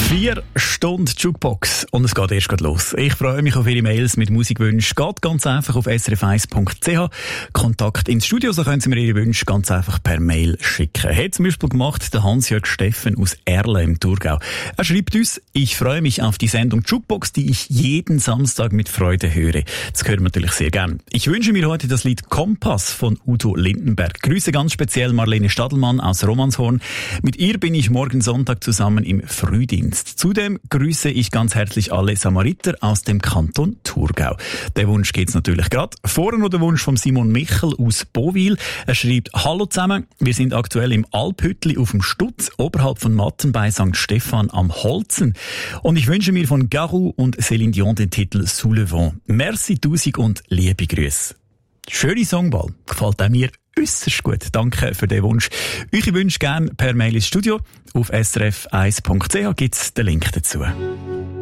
4 Stunden Jukebox und es geht erst los. Ich freue mich auf Ihre Mails mit Musikwünschen. Geht ganz einfach auf srf1.ch. Kontakt ins Studio, so können Sie mir Ihre Wünsche ganz einfach per Mail schicken. Hat zum Beispiel gemacht der Hans-Jörg Steffen aus Erlen im Thurgau. Er schreibt uns: Ich freue mich auf die Sendung Jukebox, die ich jeden Samstag mit Freude höre. Das hören wir natürlich sehr gern. Ich wünsche mir heute das Lied Kompass von Udo Lindenberg. Grüße ganz speziell Marlene Stadelmann aus Romanshorn. Mit ihr bin ich morgen Sonntag zusammen im Frühdienst. Zudem grüße ich ganz herzlich alle Samariter aus dem Kanton Thurgau. Der Wunsch geht's natürlich gerade. Vorher noch der Wunsch von Simon Michel aus Bowil. Er schreibt: Hallo zusammen, wir sind aktuell im Alphüttli auf dem Stutz, oberhalb von Matten bei St. Stephan am Holzen. Und ich wünsche mir von Garou und Céline Dion den Titel Sous le Vent. Merci tausend und liebe Grüße. Schöne Songwahl, gefällt auch mir äusserst gut. Danke für den Wunsch. Eure Wünsche gerne per Mail ins Studio. Auf srf1.ch gibt's den Link dazu.